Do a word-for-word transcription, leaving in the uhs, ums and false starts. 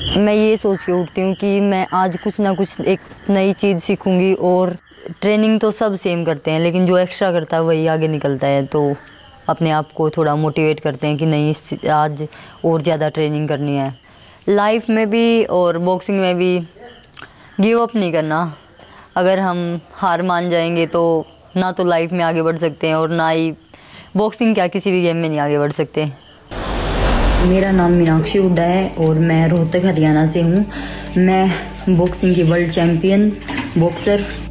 मैं ये सोच के उठती हूँ कि मैं आज कुछ ना कुछ एक नई चीज़ सीखूँगी। और ट्रेनिंग तो सब सेम करते हैं, लेकिन जो एक्स्ट्रा करता है वही आगे निकलता है। तो अपने आप को थोड़ा मोटिवेट करते हैं कि नहीं, आज और ज़्यादा ट्रेनिंग करनी है। लाइफ में भी और बॉक्सिंग में भी गिव अप नहीं करना। अगर हम हार मान जाएंगे तो ना तो लाइफ में आगे बढ़ सकते हैं और ना ही बॉक्सिंग क्या किसी भी गेम में नहीं आगे बढ़ सकते। मेरा नाम मीनाक्षी हुड्डा है और मैं रोहतक हरियाणा से हूँ। मैं बॉक्सिंग की वर्ल्ड चैम्पियन बॉक्सर